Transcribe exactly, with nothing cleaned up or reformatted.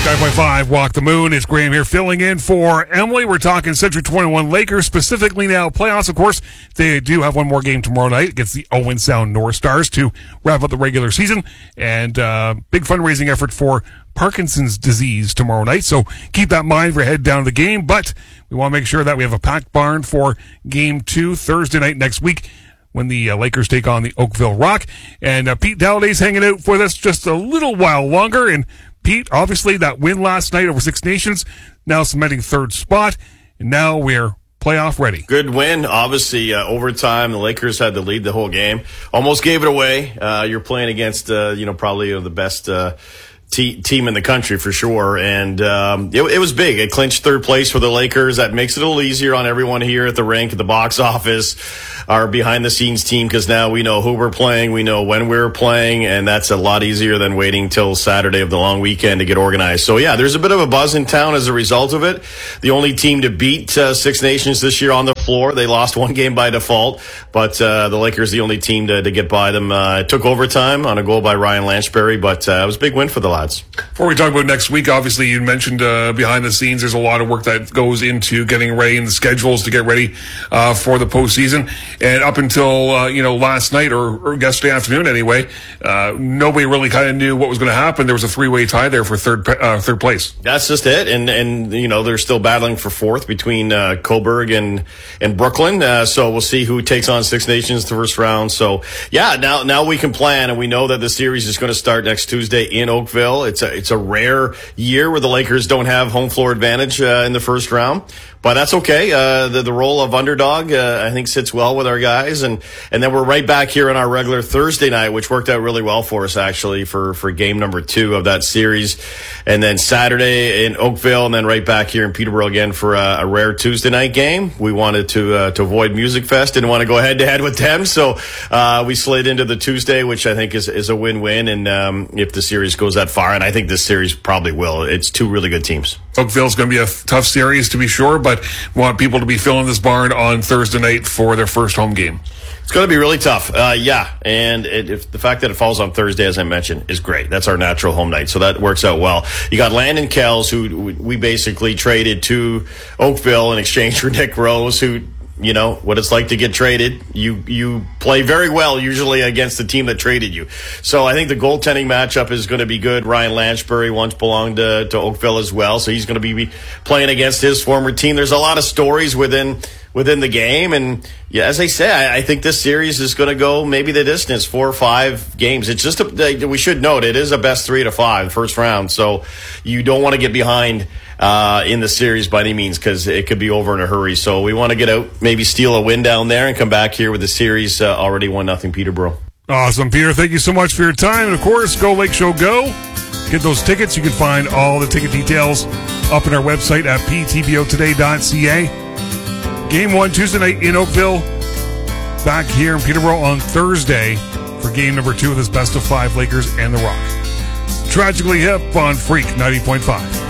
nine point five, Walk the Moon. It's Graham here filling in for Emily. We're talking Century twenty-one Lakers, specifically now playoffs. Of course, they do have one more game tomorrow night against the Owen Sound North Stars to wrap up the regular season. And uh big fundraising effort for Parkinson's disease tomorrow night. So keep that in mind for head down to the game. But we want to make sure that we have a packed barn for game two Thursday night next week, when the uh, Lakers take on the Oakville Rock. And uh, Pete Dalladay's hanging out for us just a little while longer. And Pete, obviously that win last night over Six Nations, now cementing third spot. And now we're playoff ready. Good win. Obviously, uh, overtime, the Lakers had to lead the whole game. Almost gave it away. Uh, you're playing against, uh, you know, probably uh, the best uh, te- team in the country for sure. And um, it, it was big. It clinched third place for the Lakers. That makes it a little easier on everyone here at the rink, at the box office, our behind-the-scenes team, because now we know who we're playing, we know when we're playing, and that's a lot easier than waiting till Saturday of the long weekend to get organized. So, yeah, there's a bit of a buzz in town as a result of it. The only team to beat uh, Six Nations this year on the floor. They lost one game by default, but uh, the Lakers the only team to, to get by them. Uh, it took overtime on a goal by Ryan Lanchbury, but uh, it was a big win for the lads. Before we talk about next week, obviously you mentioned uh, behind the scenes, there's a lot of work that goes into getting ready and the schedules to get ready uh, for the postseason. And up until, uh, you know, last night or, or yesterday afternoon anyway, uh, nobody really kind of knew what was going to happen. There was a three-way tie there for third uh, third place. That's just it. And, and you know, they're still battling for fourth between uh, Coburg and, and Brooklyn. Uh, so we'll see who takes on Six Nations the first round. So, yeah, now now we can plan, and we know that the series is going to start next Tuesday in Oakville. It's a, it's a rare year where the Lakers don't have home floor advantage uh, in the first round. But that's okay. Uh, the, the role of underdog, uh, I think, sits well with our guys. And, and then we're right back here on our regular Thursday night, which worked out really well for us, actually, for, for game number two of that series. And then Saturday in Oakville, and then right back here in Peterborough again for a, a rare Tuesday night game. We wanted to uh, to avoid Music Fest, didn't want to go head-to-head with them. So uh, we slid into the Tuesday, which I think is, is a win-win. And um, if the series goes that far, and I think this series probably will, it's two really good teams. Oakville's going to be a tough series, to be sure, but want people to be filling this barn on Thursday night for their first home game. It's going to be really tough. Uh, yeah, and it, if the fact that it falls on Thursday, as I mentioned, is great. That's our natural home night, so that works out well. You got Landon Kells, who we basically traded to Oakville in exchange for Nick Rose, who, you know, what it's like to get traded. You you play very well usually against the team that traded you. So I think the goaltending matchup is going to be good. Ryan Lanchbury once belonged to, to Oakville as well, so he's going to be playing against his former team. There's a lot of stories within within the game, and yeah, as I say, I, I think this series is going to go maybe the distance, four or five games. It's just a, we should note it is a best three to five first round, so you don't want to get behind uh, in the series by any means, because it could be over in a hurry. So we want to get out, maybe steal a win down there, and come back here with the series uh, already one nothing Peterborough. Awesome, Peter. Thank you so much for your time, and of course, Go Lake Show Go. Get those tickets. You can find all the ticket details up on our website at p t b o today dot c a. Game one Tuesday night in Oakville. Back here in Peterborough on Thursday for game number two of this best of five Lakers and the Rock. Tragically Hip on Freak ninety point five.